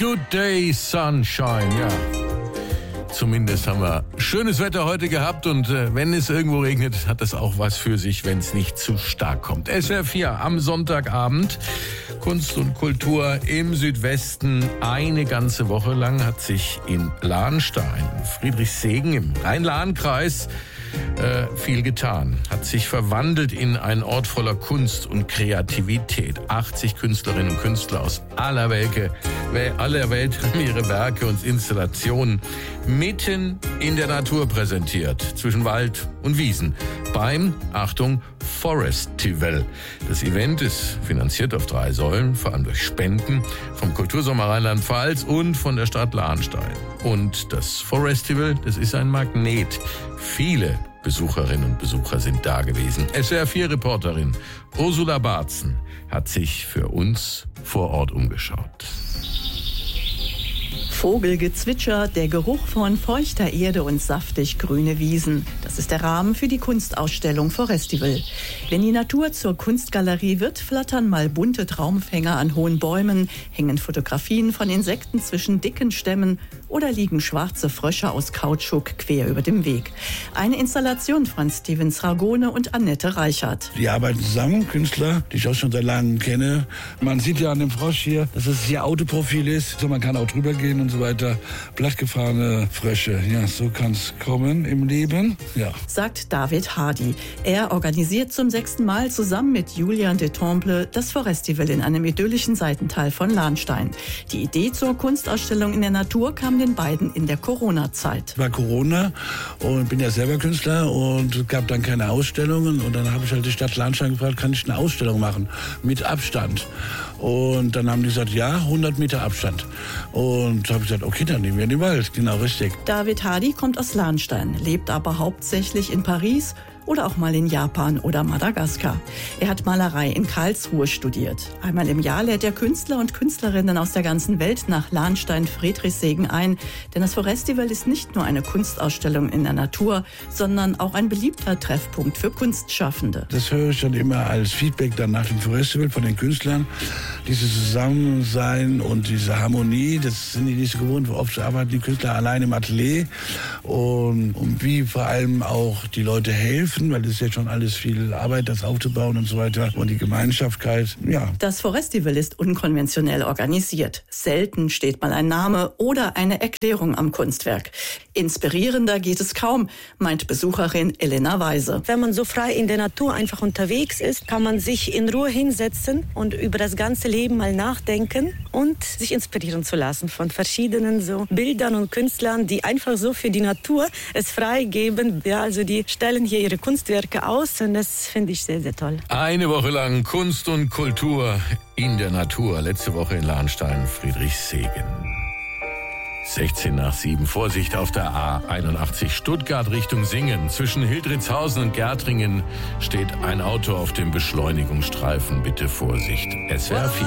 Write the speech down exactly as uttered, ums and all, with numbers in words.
Good Day Sunshine, ja. Zumindest haben wir schönes Wetter heute gehabt und äh, wenn es irgendwo regnet, hat das auch was für sich, wenn es nicht zu stark kommt. S W R vier am Sonntagabend. Kunst und Kultur im Südwesten. Eine ganze Woche lang hat sich in Lahnstein, Friedrichshagen im Rhein-Lahn-Kreis Äh, viel getan, hat sich verwandelt in einen Ort voller Kunst und Kreativität. achtzig Künstlerinnen und Künstler aus aller Welt, aller Welt haben ihre Werke und Installationen mitten in der Natur präsentiert, zwischen Wald und Wiesen, beim, Achtung, Forestival. Das Event ist finanziert auf drei Säulen, vor allem durch Spenden vom Kultursommer Rheinland-Pfalz und von der Stadt Lahnstein. Und das Forestival, das ist ein Magnet. Viele Besucherinnen und Besucher sind da gewesen. S W R vier Reporterin Ursula Barzen hat sich für uns vor Ort umgeschaut. Vogelgezwitscher, der Geruch von feuchter Erde und saftig grüne Wiesen. Das ist der Rahmen für die Kunstausstellung Forestival. Wenn die Natur zur Kunstgalerie wird, flattern mal bunte Traumfänger an hohen Bäumen, hängen Fotografien von Insekten zwischen dicken Stämmen oder liegen schwarze Frösche aus Kautschuk quer über dem Weg. Eine Installation von Steven Sragone und Annette Reichert. Die arbeiten zusammen, Künstler, die ich auch schon seit langem kenne. Man sieht ja an dem Frosch hier, dass es hier Autoprofil ist. So, man kann auch drüber gehen und so weiter. Blattgefahrene Frösche, ja, so kann es kommen im Leben, ja. Sagt David Hardy. Er organisiert zum sechsten Mal zusammen mit Julian de Temple das Forestival in einem idyllischen Seitental von Lahnstein. Die Idee zur Kunstausstellung in der Natur kam den beiden in der Corona-Zeit. War Corona und bin ja selber Künstler und gab dann keine Ausstellungen und dann habe ich halt die Stadt Lahnstein gefragt, kann ich eine Ausstellung machen mit Abstand? Und dann haben die gesagt, ja, hundert Meter Abstand. Und habe ich gesagt, okay, dann nehmen wir den Wald, genau richtig. David Hardy kommt aus Lahnstein, lebt aber hauptsächlich in Paris oder auch mal in Japan oder Madagaskar. Er hat Malerei in Karlsruhe studiert. Einmal im Jahr lädt er Künstler und Künstlerinnen aus der ganzen Welt nach Lahnstein-Friedrichshagen ein. Denn das Forestival ist nicht nur eine Kunstausstellung in der Natur, sondern auch ein beliebter Treffpunkt für Kunstschaffende. Das höre ich dann immer als Feedback dann nach dem Forestival von den Künstlern. Dieses Zusammensein und diese Harmonie, das sind die nicht so gewohnt. Oft arbeiten die Künstler allein im Atelier. Und, und wie vor allem auch die Leute helfen, weil das ist ja schon alles viel Arbeit, das aufzubauen und so weiter. Und die Gemeinschaftkeit, ja. Das Forestival ist unkonventionell organisiert. Selten steht mal ein Name oder eine Erklärung am Kunstwerk. Inspirierender geht es kaum, meint Besucherin Elena Weise. Wenn man so frei in der Natur einfach unterwegs ist, kann man sich in Ruhe hinsetzen und über das ganze Leben mal nachdenken und sich inspirieren zu lassen von verschiedenen so Bildern und Künstlern, die einfach so für die Natur es freigeben. Ja, also die stellen hier ihre Kunstwerke aus und das finde ich sehr, sehr toll. Eine Woche lang Kunst und Kultur in der Natur. Letzte Woche in Lahnstein, Friedrichshagen. sechzehn nach sieben. Vorsicht auf der A einundachtzig Stuttgart Richtung Singen. Zwischen Hildritzhausen und Gärtringen steht ein Auto auf dem Beschleunigungsstreifen. Bitte Vorsicht. S W R vier.